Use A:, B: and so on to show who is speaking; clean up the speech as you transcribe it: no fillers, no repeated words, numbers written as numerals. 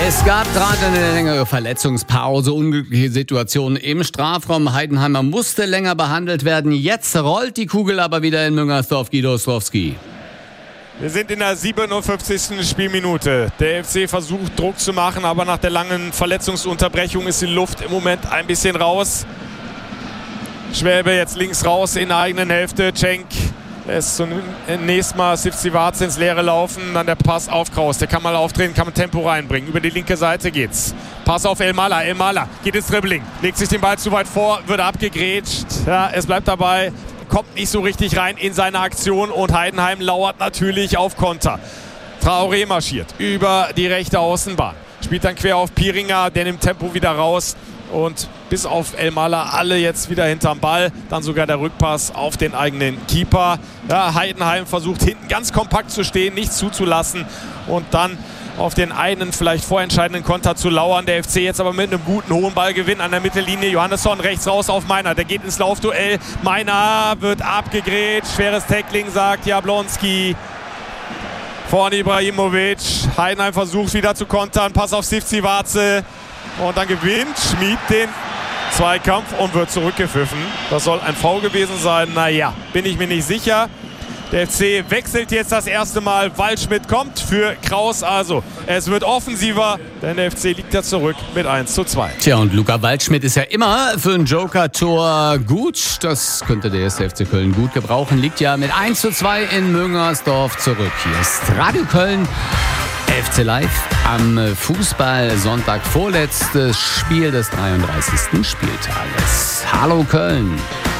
A: Es gab gerade eine längere Verletzungspause, unglückliche Situationen im Strafraum. Heidenheimer musste länger behandelt werden. Jetzt rollt die Kugel aber wieder in Müngersdorf. Guido Ostrowski.
B: Wir sind in der 57. Spielminute. Der FC versucht Druck zu machen, aber nach der langen Verletzungsunterbrechung ist die Luft im Moment ein bisschen raus. Schwäbe jetzt links raus in der eigenen Hälfte. Cenk lässt zunächst mal Sivcivac ins Leere laufen. Dann der Pass auf Kraus. Der kann mal aufdrehen, kann man Tempo reinbringen. Über die linke Seite geht's. Pass auf Elmalah. Elmalah geht ins Dribbling. Legt sich den Ball zu weit vor, wird abgegrätscht. Ja, es bleibt dabei. Kommt nicht so richtig rein in seine Aktion. Und Heidenheim lauert natürlich auf Konter. Traoré marschiert über die rechte Außenbahn. Spielt dann quer auf Piringer. Der nimmt Tempo wieder raus. Und bis auf Elmalah alle jetzt wieder hinterm Ball. Dann sogar der Rückpass auf den eigenen Keeper. Ja, Heidenheim versucht hinten ganz kompakt zu stehen, nichts zuzulassen. Und dann auf den einen vielleicht vorentscheidenden Konter zu lauern. Der FC jetzt aber mit einem guten hohen Ballgewinn an der Mittellinie. Johannesson rechts raus auf Meiner. Der geht ins Laufduell. Meiner wird abgegrätscht. Schweres Tackling, sagt Jablonski. Vorne Ibrahimovic. Heidenheim versucht wieder zu kontern. Pass auf Sivcivac. Und dann gewinnt Schmid den Zweikampf und wird zurückgepfiffen. Das soll ein Foul gewesen sein. Naja, bin ich mir nicht sicher. Der FC wechselt jetzt das erste Mal. Waldschmidt kommt für Kraus. Also, es wird offensiver, denn der FC liegt ja zurück mit 1:2.
A: Tja, und Luca Waldschmidt ist ja immer für ein Joker-Tor gut. Das könnte der erste FC Köln gut gebrauchen. Liegt ja mit 1:2 in Müngersdorf zurück. Hier ist Radio Köln. FC Live am Fußball-Sonntag, vorletztes Spiel des 33. Spieltages. Hallo Köln!